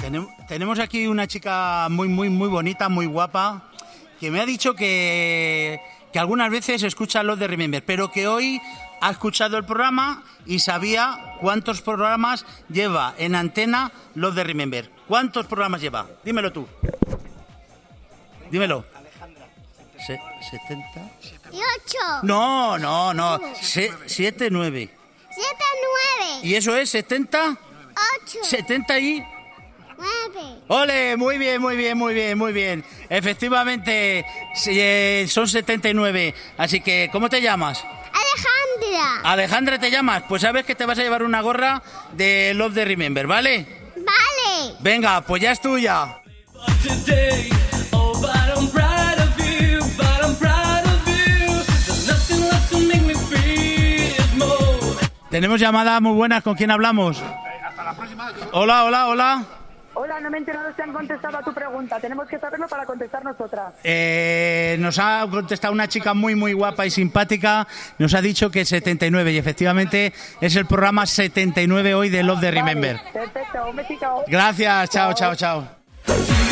Tenemos aquí una chica muy bonita, muy guapa, que me ha dicho que algunas veces escucha Love de Remember, pero que hoy ha escuchado el programa y sabía cuántos programas lleva en antena Love de Remember. ¿Cuántos programas lleva? Dímelo tú. Dímelo. Alejandra. 70. Y 8. No. 7, 9. 7, 9. ¿Y eso es 70? 8. 70 y... 9. ¡Ole! Muy bien. Efectivamente, son 79. Así que, ¿cómo te llamas? Alejandra. Alejandra, ¿te llamas? Pues sabes que te vas a llevar una gorra de Love the Remember, ¿vale? Vale. Venga, pues ya es tuya. Tenemos llamada muy buenas. ¿Con quién hablamos? Hasta la próxima. Hola. Hola, no me he enterado si han contestado a tu pregunta. Tenemos que saberlo para contestar nosotras. Nos ha contestado una chica muy guapa y simpática. Nos ha dicho que 79 y efectivamente es el programa 79 hoy de Love the Remember. Vale, perfecto, un besito. Gracias, chao.